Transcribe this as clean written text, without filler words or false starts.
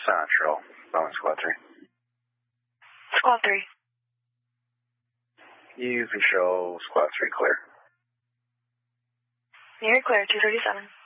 Central, Boeing Squad 3. Squad 3. You can show Squad 3 clear. You're clear, 237.